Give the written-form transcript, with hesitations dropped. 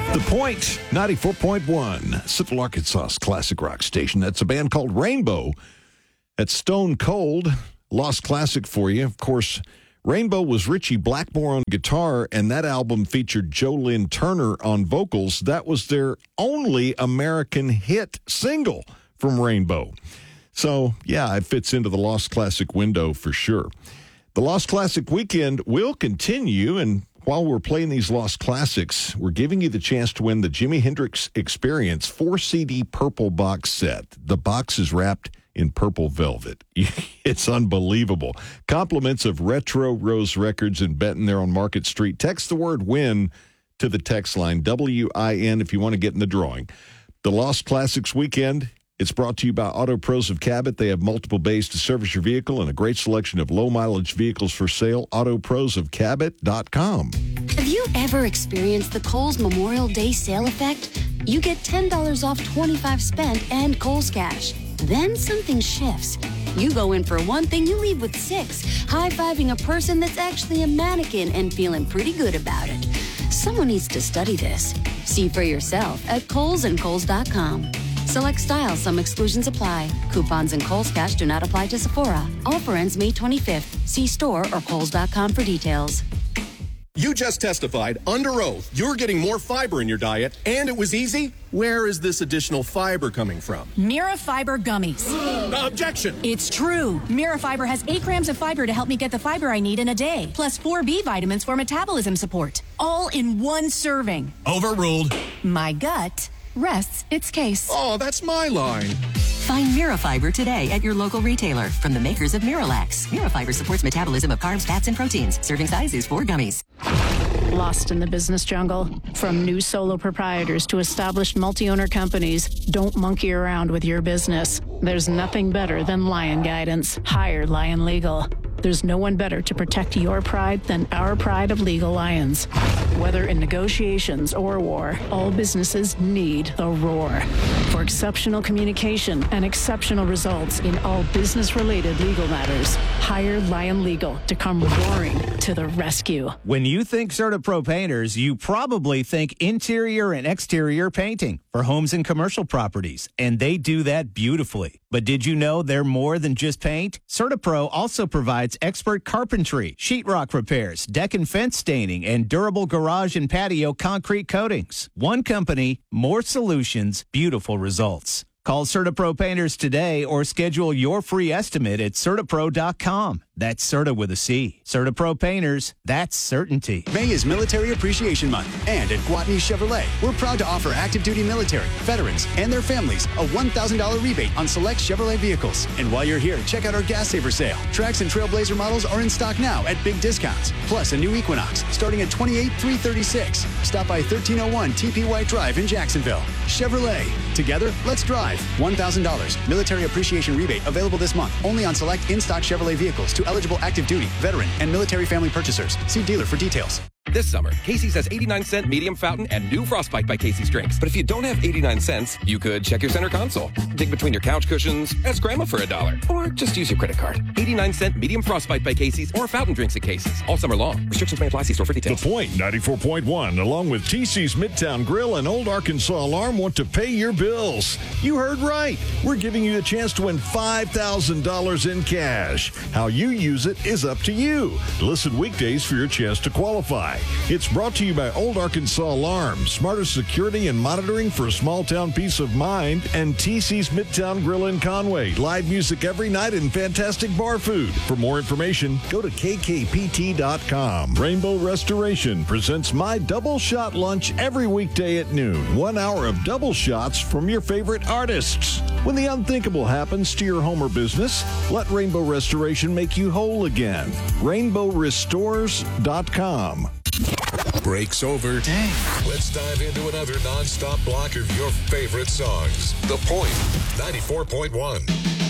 The Point, 94.1, Central Arkansas's classic rock station. That's a band called Rainbow. That's Stone Cold, lost classic for you. Of course, Rainbow was Richie Blackmore on guitar, and that album featured Joe Lynn Turner on vocals. That was their only American hit single from Rainbow. So, yeah, it fits into the lost classic window for sure. The Lost Classic Weekend will continue, and while we're playing these Lost Classics, we're giving you the chance to win the Jimi Hendrix Experience 4-CD purple box set. The box is wrapped in purple velvet. It's unbelievable. Compliments of Retro Rose Records in Benton there on Market Street. Text the word WIN to the text line, WIN, if you want to get in the drawing. The Lost Classics Weekend, it's brought to you by Auto Pros of Cabot. They have multiple bays to service your vehicle and a great selection of low-mileage vehicles for sale. AutoProsofCabot.com. Have you ever experienced the Kohl's Memorial Day sale effect? You get $10 off $25 spent and Kohl's Cash. Then something shifts. You go in for one thing, you leave with 6, high-fiving a person that's actually a mannequin and feeling pretty good about it. Someone needs to study this. See for yourself at Kohl's and Kohl's.com. Select styles, some exclusions apply. Coupons and Kohl's Cash do not apply to Sephora. Offer ends May 25th. See store or Kohl's.com for details. You just testified under oath you're getting more fiber in your diet, and it was easy. Where is this additional fiber coming from? Mira Fiber Gummies. Objection! It's true. Mira Fiber has 8 grams of fiber to help me get the fiber I need in a day, plus 4 B vitamins for metabolism support. All in one serving. Overruled. My gut rests its case. Oh, that's my line. Find Mirafiber today at your local retailer from the makers of Miralax. Mirafiber supports metabolism of carbs, fats, and proteins. Serving size is 4 gummies. Lost in the business jungle? From new solo proprietors to established multi-owner companies, don't monkey around with your business. There's nothing better than Lion Guidance. Hire Lion Legal. There's no one better to protect your pride than our pride of Legal Lions. Whether in negotiations or war, all businesses need the roar. For exceptional communication and exceptional results in all business-related legal matters, hire Lion Legal to come roaring to the rescue. When you think CertaPro Painters, you probably think interior and exterior painting for homes and commercial properties, and they do that beautifully. But did you know they're more than just paint? CertaPro also provides expert carpentry, sheetrock repairs, deck and fence staining, and durable garage and patio concrete coatings. One company, more solutions, beautiful results. Call CertaPro Painters today or schedule your free estimate at CertaPro.com. That's Certa with a C. CertaPro Painters, that's certainty. May is Military Appreciation Month, and at Guatney Chevrolet, we're proud to offer active duty military, veterans, and their families a $1,000 rebate on select Chevrolet vehicles. And while you're here, check out our Gas Saver sale. Trax and Trailblazer models are in stock now at big discounts, plus a new Equinox starting at $28,336. Stop by 1301 TP White Drive in Jacksonville. Chevrolet. Together, let's drive. $1,000 military appreciation rebate available this month only on select in-stock Chevrolet vehicles to eligible active duty, veteran, and military family purchasers. See dealer for details. This summer, Casey's has 89-cent medium fountain and new Frostbite by Casey's drinks. But if you don't have 89 cents, you could check your center console, dig between your couch cushions, ask Grandma for $1, or just use your credit card. 89-cent medium Frostbite by Casey's or fountain drinks at Casey's all summer long. Restrictions may apply. See store for details. The Point 94.1, along with TC's Midtown Grill and Old Arkansas Alarm, want to pay your bills. You heard right. We're giving you a chance to win $5,000 in cash. How you use it is up to you. Listen weekdays for your chance to qualify. It's brought to you by Old Arkansas Alarm, smarter security and monitoring for a small town peace of mind, and TC's Midtown Grill in Conway. Live music every night and fantastic bar food. For more information, go to kkpt.com. Rainbow Restoration presents My Double Shot Lunch every weekday at noon. 1 hour of double shots from your favorite artists. When the unthinkable happens to your home or business, let Rainbow Restoration make you whole again. RainbowRestores.com. Break's over. Dang. Let's dive into another non-stop block of your favorite songs. The Point, 94.1.